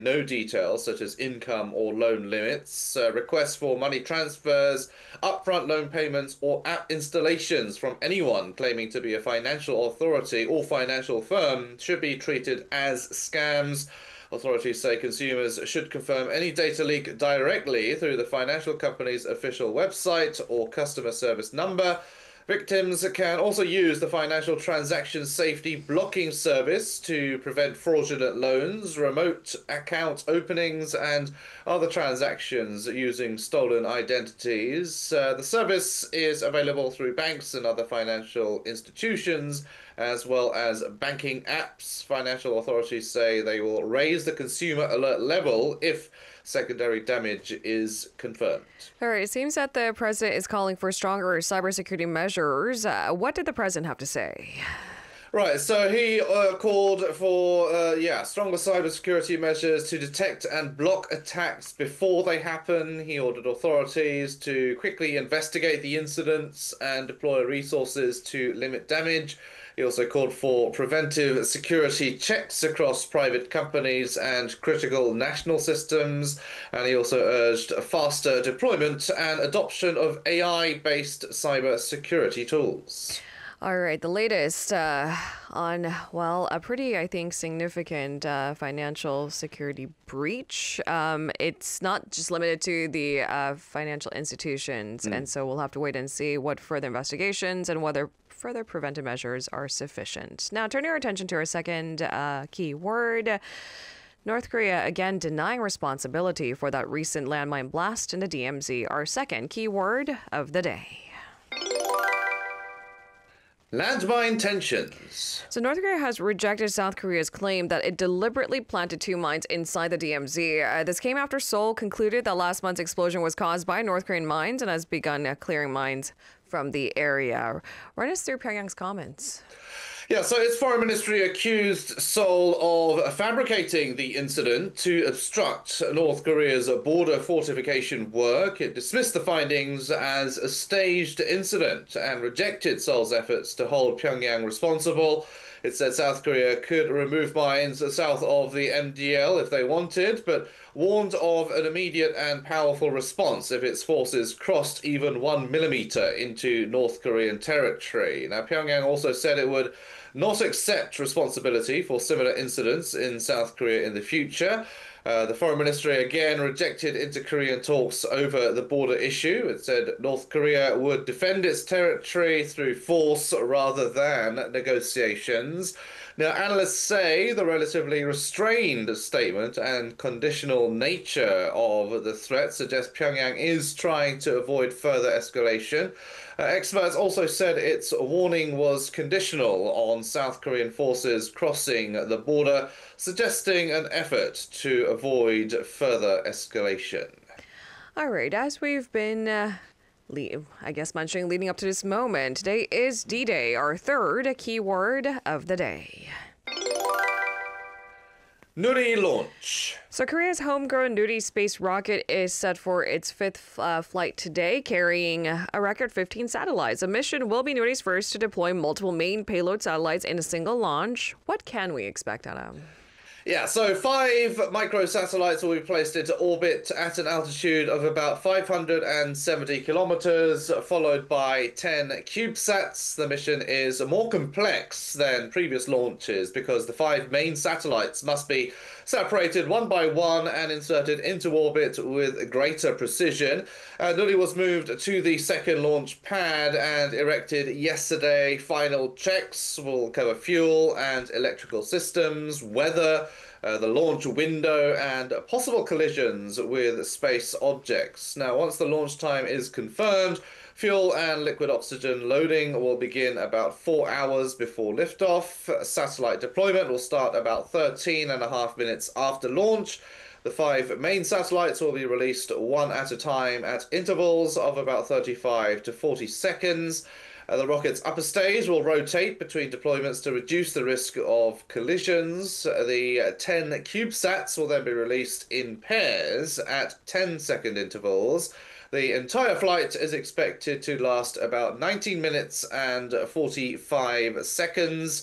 no details such as income or loan limits, requests for money transfers, upfront loan payments, or app installations from anyone claiming to be a financial authority or financial firm should be treated as scams. Authorities say consumers should confirm any data leak directly through the financial company's official website or customer service number. Victims can also use the Financial Transaction Safety Blocking Service to prevent fraudulent loans, remote account openings, and other transactions using stolen identities. The service is available through banks and other financial institutions, as well as banking apps. Financial authorities say they will raise the consumer alert level if secondary damage is confirmed. All right, it seems that the president is calling for stronger cybersecurity measures. What did the president have to say? Right, so he called for stronger cybersecurity measures to detect and block attacks before they happen. He ordered authorities to quickly investigate the incidents and deploy resources to limit damage. He also called for preventive security checks across private companies and critical national systems. And he also urged a faster deployment and adoption of AI-based cybersecurity tools. All right, the latest on, well, a pretty, I think, significant financial security breach. It's not just limited to the financial institutions, and so we'll have to wait and see what further investigations and whether further preventive measures are sufficient. Now, turning our attention to our second key word. North Korea again denying responsibility for that recent landmine blast in the DMZ. Our second key word of the day. Landmine tensions. So North Korea has rejected South Korea's claim that it deliberately planted two mines inside the DMZ. This came after Seoul concluded that last month's explosion was caused by North Korean mines and has begun clearing mines from the area. Run us through Pyongyang's comments. Yeah, so its foreign ministry accused Seoul of fabricating the incident to obstruct North Korea's border fortification work. It dismissed the findings as a staged incident and rejected Seoul's efforts to hold Pyongyang responsible. It said South Korea could remove mines south of the MDL if they wanted, but warned of an immediate and powerful response if its forces crossed even 1 millimeter into North Korean territory. Now, Pyongyang also said it would not accept responsibility for similar incidents in South Korea in the future. The foreign ministry again rejected inter-Korean talks over the border issue. It said North Korea would defend its territory through force rather than negotiations. Now, analysts say the relatively restrained statement and conditional nature of the threat suggests Pyongyang is trying to avoid further escalation. Experts also said its warning was conditional on South Korean forces crossing the border, suggesting an effort to avoid further escalation. All right, as we've been mentioning leading up to this moment, today is D-Day, our third keyword of the day. Nuri launch. So Korea's homegrown Nuri space rocket is set for its fifth flight today, carrying a record 15 satellites. The mission will be Nuri's first to deploy multiple main payload satellites in a single launch. What can we expect, Adam? Yeah, so 5 microsatellites will be placed into orbit at an altitude of about 570 kilometers, followed by 10 CubeSats. The mission is more complex than previous launches because the 5 main satellites must be separated one by one and inserted into orbit with greater precision. Nuri was moved to the second launch pad and erected yesterday. Final checks will cover fuel and electrical systems, weather, the launch window, and possible collisions with space objects. Now, once the launch time is confirmed, fuel and liquid oxygen loading will begin about 4 hours before liftoff. Satellite deployment will start about 13.5 minutes after launch. The 5 main satellites will be released one at a time at intervals of about 35 to 40 seconds. The rocket's upper stage will rotate between deployments to reduce the risk of collisions. The 10 CubeSats will then be released in pairs at 10-second intervals. The entire flight is expected to last about 19 minutes and 45 seconds.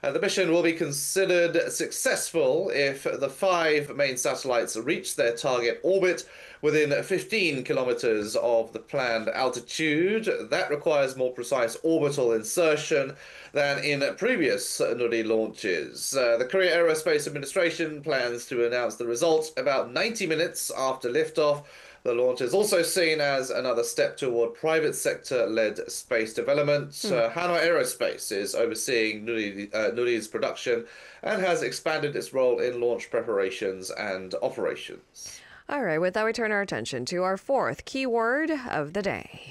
The mission will be considered successful if the 5 main satellites reach their target orbit within 15 kilometers of the planned altitude. That requires more precise orbital insertion than in previous Nuri launches. The Korea Aerospace Administration plans to announce the results about 90 minutes after liftoff. The launch is also seen as another step toward private sector-led space development. Hanwha Aerospace is overseeing Nuri's production and has expanded its role in launch preparations and operations. All right, with that, we turn our attention to our fourth keyword of the day.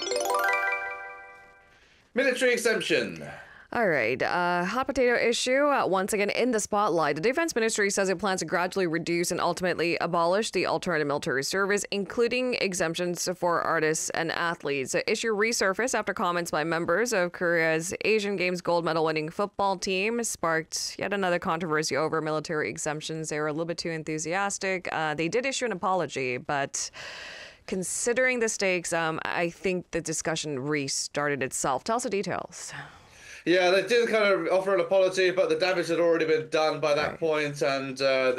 Military exemption. All right, hot potato issue once again in the spotlight. The Defense Ministry says it plans to gradually reduce and ultimately abolish the alternative military service, including exemptions for artists and athletes. The issue resurfaced after comments by members of Korea's Asian Games gold medal winning football team sparked yet another controversy over military exemptions. They were a little bit too enthusiastic. They did issue an apology, but considering the stakes, I think the discussion restarted itself. Tell us the details. Yeah, they did kind of offer an apology, but the damage had already been done by that point, and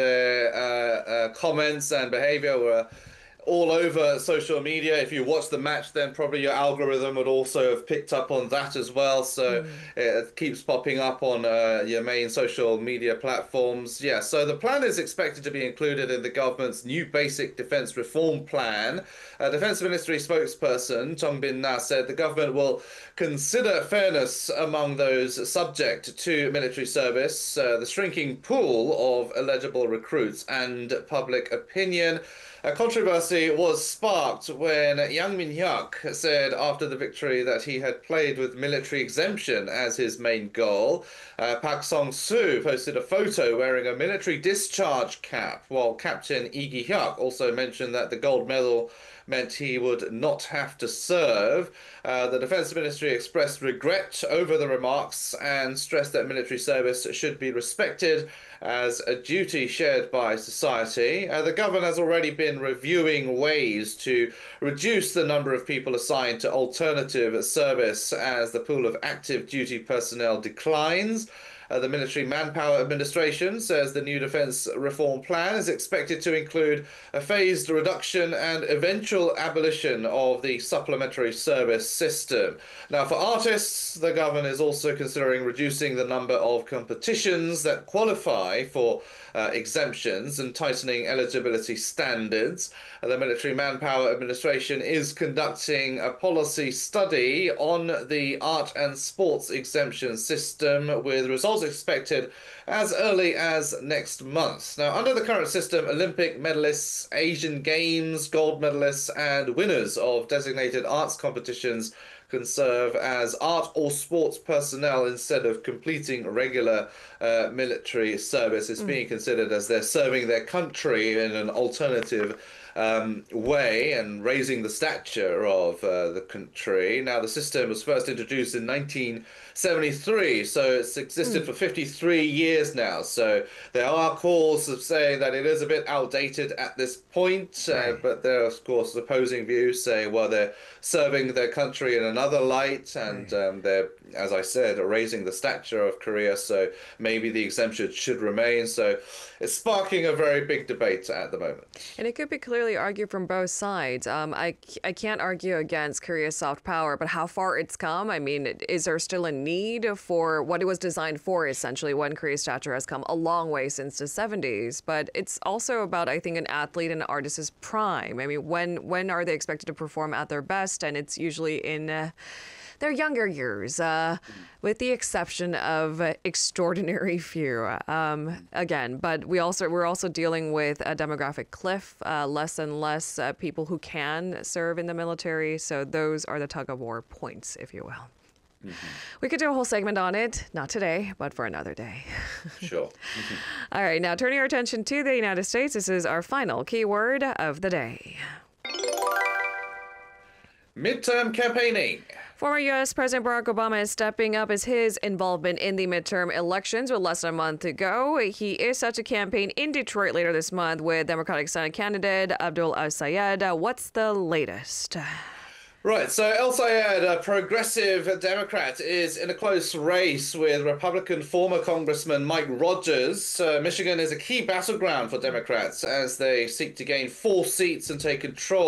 their comments and behavior were all over social media. If you watch the match, then probably your algorithm would also have picked up on that as well. So it keeps popping up on your main social media platforms. Yeah, so the plan is expected to be included in the government's new basic defense reform plan. Defense Ministry spokesperson Chung Bin-na said the government will consider fairness among those subject to military service, the shrinking pool of eligible recruits, and public opinion. A controversy was sparked when Yang Min-hyuk said after the victory that he had played with military exemption as his main goal. Park Song-soo posted a photo wearing a military discharge cap, while Captain Lee Gi-hyuk also mentioned that the gold medal meant he would not have to serve. The Defense Ministry expressed regret over the remarks and stressed that military service should be respected as a duty shared by society. The government has already been reviewing ways to reduce the number of people assigned to alternative service as the pool of active duty personnel declines. The Military Manpower Administration says the new defense reform plan is expected to include a phased reduction and eventual abolition of the supplementary service system. Now, for artists, the government is also considering reducing the number of competitions that qualify for exemptions and tightening eligibility standards. The Military Manpower Administration is conducting a policy study on the art and sports exemption system, with results expected as early as next month. Now, under the current system, Olympic medalists, Asian Games gold medalists, and winners of designated arts competitions can serve as art or sports personnel instead of completing regular military service. It's being considered as they're serving their country in an alternative way and raising the stature of the country. Now, the system was first introduced in 1973, so it's existed for 53 years now. So there are calls of saying that it is a bit outdated at this point, but there are, of course, opposing views saying, well, they're serving their country in another light, and they're, as I said, raising the stature of Korea, so maybe the exemption should remain. So it's sparking a very big debate at the moment. And it could be clearly argued from both sides. I can't argue against Korea's soft power, but how far it's come, I mean, is there still a need for what it was designed for, essentially, when Korea's stature has come a long way since the 70s? But it's also about, I think, an athlete and an artist's prime. I mean, when are they expected to perform at their best? And it's usually in their younger years, with the exception of extraordinary few. Again, but we're also dealing with a demographic cliff, less and less people who can serve in the military. So those are the tug of war points, if you will. We could do a whole segment on it, not today, but for another day. Sure. All right, now turning our attention to the United States, this is our final keyword of the day. Midterm campaigning. Former U.S. President Barack Obama is stepping up his involvement in the midterm elections with less than a month to go. He is set to campaign in Detroit later this month with Democratic Senate candidate Abdul Al-Sayed. What's the latest? Right, so El Sayed, a progressive Democrat, is in a close race with Republican former Congressman Mike Rogers. Michigan is a key battleground for Democrats as they seek to gain 4 seats and take control